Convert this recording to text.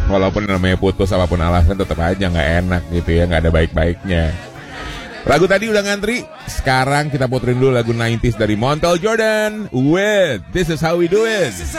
Walaupun namanya putus apapun alasan tetap aja nggak enak gitu ya, nggak ada baik-baiknya. Lagu tadi udah ngantri. Sekarang kita puterin dulu lagu 90s dari Montel Jordan with This Is How We Do It.